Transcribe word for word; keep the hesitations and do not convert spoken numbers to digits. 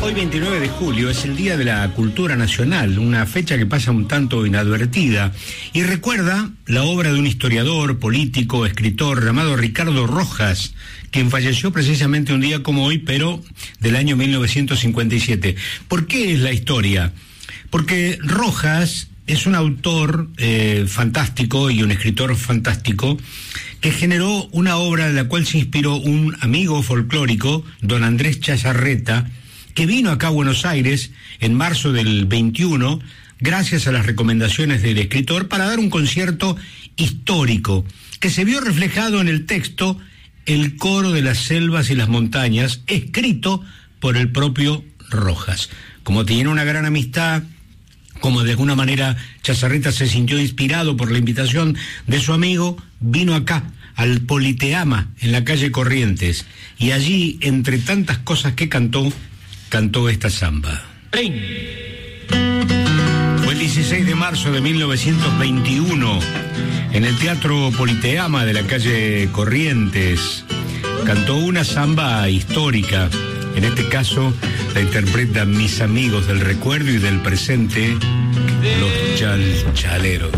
Hoy veintinueve de julio es el Día de la Cultura Nacional, una fecha que pasa un tanto inadvertida y recuerda la obra de un historiador, político, escritor llamado Ricardo Rojas, quien falleció precisamente un día como hoy, pero del año mil novecientos cincuenta y siete. ¿Por qué es la historia? Porque Rojas es un autor eh, fantástico y un escritor fantástico que generó una obra de la cual se inspiró un amigo folclórico, don Andrés Chazarreta, que vino acá a Buenos Aires en marzo del veintiuno, gracias a las recomendaciones del escritor, para dar un concierto histórico, que se vio reflejado en el texto El coro de las selvas y las montañas, escrito por el propio Rojas. Como tiene una gran amistad, como de alguna manera Chazarreta se sintió inspirado por la invitación de su amigo, vino acá, al Politeama, en la calle Corrientes, y allí, entre tantas cosas que cantó, cantó esta samba. Fue el dieciséis de marzo de mil novecientos veintiuno, en el Teatro Politeama de la calle Corrientes. Cantó una samba histórica. En este caso la interpretan mis amigos del recuerdo y del presente, los chalchaleros.